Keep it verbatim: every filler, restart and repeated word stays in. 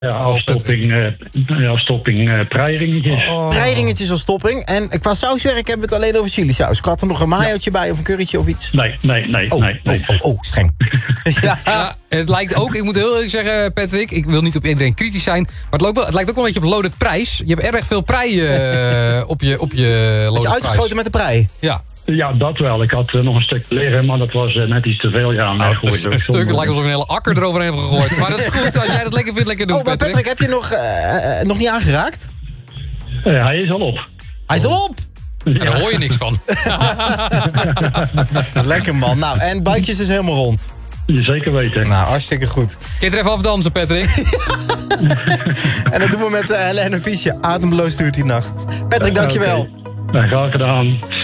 Ja, als topping, uh, ja, als topping uh, preiringetjes. Oh. Preiringetjes als topping. En qua sauswerk hebben we het alleen over chili saus. Ik had er nog een mayootje ja. bij of een currytje of iets? Nee, nee, nee. Oh, nee, nee. oh, oh, oh streng. ja. Ja, het lijkt ook, ik moet heel eerlijk zeggen, Patrick, ik wil niet op iedereen kritisch zijn, maar het, loopt wel, het lijkt ook wel een beetje op loaded prijs. Je hebt erg veel prei uh, op je, op je loaded prijs. Je uitgeschoten met de prei? Ja. Ja, dat wel. Ik had uh, nog een stuk leren, maar dat was uh, net iets te veel. Ja, nou, een, een, een stuk, het lijkt alsof we een hele akker eroverheen hebben gegooid. Maar dat is goed, als jij dat lekker vindt, lekker doen, oh, maar Patrick. Patrick, heb je nog, uh, uh, nog niet aangeraakt? Uh, hij is al op. Hij is al op? Ja, ja. Daar hoor je niks van. Lekker man. Nou, en buikjes is helemaal rond. Zeker weten. Nou, hartstikke goed. Kun je er even afdansen, Patrick? En dat doen we met uh, Helene Fiesje. Ademloos duurt die nacht. Patrick, dankjewel. Okay. Nou, graag gedaan.